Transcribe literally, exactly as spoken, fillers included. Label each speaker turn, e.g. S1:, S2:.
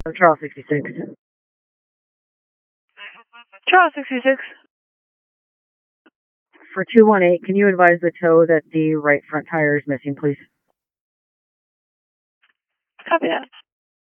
S1: Charles sixty-six.
S2: Charles sixty-six.
S1: For two one eight, can you advise the tow that the right front tire is missing, please?
S2: Copy that.